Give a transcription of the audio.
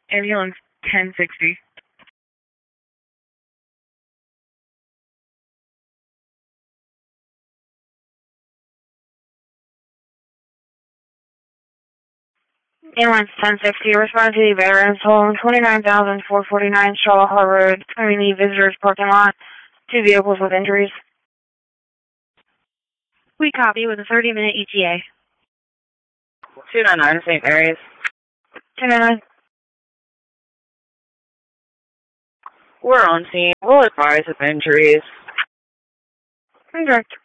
Ambulance 1060. Ambulance 1060, respond to the veterans home, 29,449 Charlotte Harbor Road, the visitors parking lot. 2 vehicles with injuries. We copy with a 30-minute ETA. 299 St. Mary's. 299. We're on scene. We'll advise of injuries. Direct.